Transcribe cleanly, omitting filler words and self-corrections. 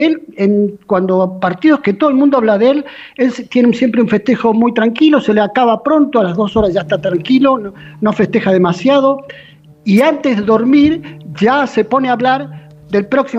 él, cuando partidos que todo el mundo habla de él, tiene siempre un festejo muy tranquilo, se le acaba pronto, a las 2 horas ya está tranquilo, no festeja demasiado, y antes de dormir ya se pone a hablar del próximo